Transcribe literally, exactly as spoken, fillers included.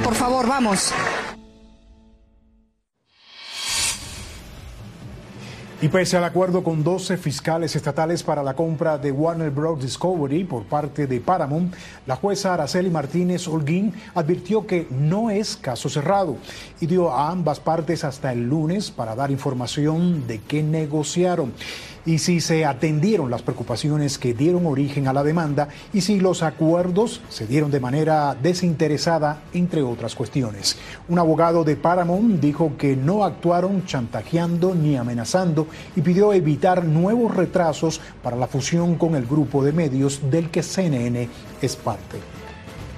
por favor, vamos. Y pese al acuerdo con doce fiscales estatales para la compra de Warner Bros. Discovery por parte de Paramount, la jueza Araceli Martínez Holguín advirtió que no es caso cerrado y dio a ambas partes hasta el lunes para dar información de qué negociaron y si se atendieron las preocupaciones que dieron origen a la demanda y si los acuerdos se dieron de manera desinteresada, entre otras cuestiones. Un abogado de Paramount dijo que no actuaron chantajeando ni amenazando y pidió evitar nuevos retrasos para la fusión con el grupo de medios del que C N N es parte.